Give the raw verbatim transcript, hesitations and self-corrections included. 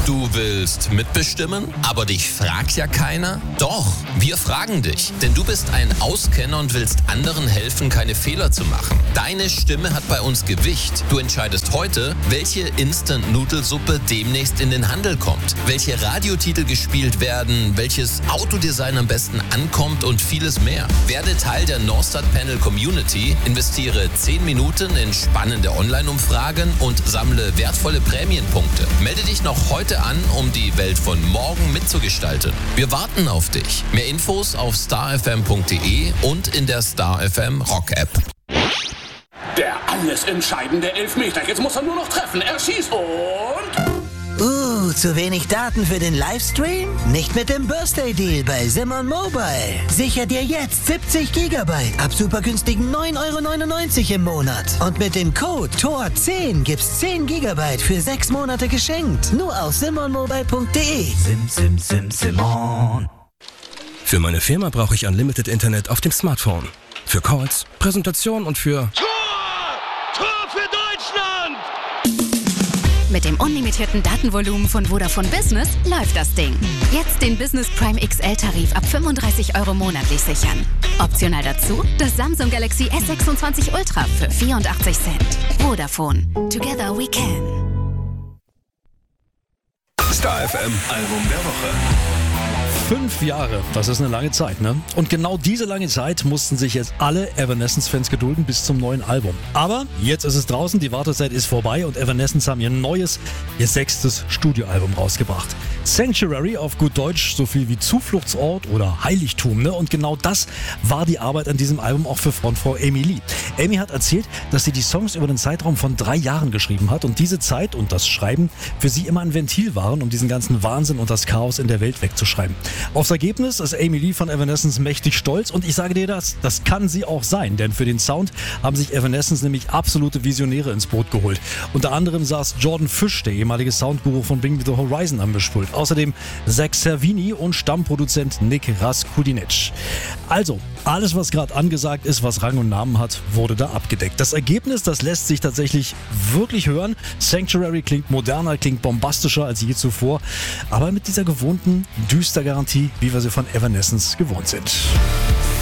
Du willst mitbestimmen, aber dich fragt ja keiner? Doch, wir fragen dich, denn du bist ein Auskenner und willst anderen helfen, keine Fehler zu machen. Deine Stimme hat bei uns Gewicht. Du entscheidest heute, welche Instant-Nudelsuppe demnächst in den Handel kommt, welche Radiotitel gespielt werden, welches Autodesign am besten ankommt und vieles mehr. Werde Teil der Norstat Panel Community, investiere zehn Minuten in spannende Online-Umfragen und sammle wertvolle Prämienpunkte. Melde dich noch heute an, um die Welt von morgen mitzugestalten. Wir warten auf dich. Mehr Infos auf star f m punkt d e und in der Star F M Rock App. Der alles entscheidende Elfmeter. Jetzt muss er nur noch treffen. Er schießt und... Uh, zu wenig Daten für den Livestream? Nicht mit dem Birthday Deal bei Simon Mobile. Sicher dir jetzt siebzig Gigabyte ab super günstigen neun Euro neunundneunzig im Monat. Und mit dem Code T O R zehn gibt's zehn Gigabyte für sechs Monate geschenkt. Nur auf simon mobile punkt d e. Sim, sim, sim, Simon. Für meine Firma brauche ich Unlimited Internet auf dem Smartphone. Für Calls, Präsentation und für... Tor! Tor für Deutschland! Mit dem unlimitierten Datenvolumen von Vodafone Business läuft das Ding. Jetzt den Business Prime X L-Tarif ab fünfunddreißig Euro monatlich sichern. Optional dazu das Samsung Galaxy S sechsundzwanzig Ultra für vierundachtzig Cent. Vodafone. Together we can. Star F M Album der Woche. Fünf Jahre, das ist eine lange Zeit, ne? Und genau diese lange Zeit mussten sich jetzt alle Evanescence-Fans gedulden bis zum neuen Album. Aber jetzt ist es draußen, die Wartezeit ist vorbei und Evanescence haben ihr neues, ihr sechstes Studioalbum rausgebracht. Sanctuary, auf gut Deutsch so viel wie Zufluchtsort oder Heiligtum, ne? Und genau das war die Arbeit an diesem Album auch für Frontfrau Amy Lee. Amy hat erzählt, dass sie die Songs über den Zeitraum von drei Jahren geschrieben hat und diese Zeit und das Schreiben für sie immer ein Ventil waren, um diesen ganzen Wahnsinn und das Chaos in der Welt wegzuschreiben. Aufs Ergebnis ist Amy Lee von Evanescence mächtig stolz und ich sage dir das, das kann sie auch sein, denn für den Sound haben sich Evanescence nämlich absolute Visionäre ins Boot geholt. Unter anderem saß Jordan Fish, der ehemalige Soundguru von Bring Me The Horizon, am Mischpult. Außerdem Zach Servini und Stammproduzent Nick Raskulinec. Also, alles was gerade angesagt ist, was Rang und Namen hat, wurde da abgedeckt. Das Ergebnis, das lässt sich tatsächlich wirklich hören. Sanctuary klingt moderner, klingt bombastischer als je zuvor, aber mit dieser gewohnten Düstergarantie, wie wir sie von Evanescence gewohnt sind.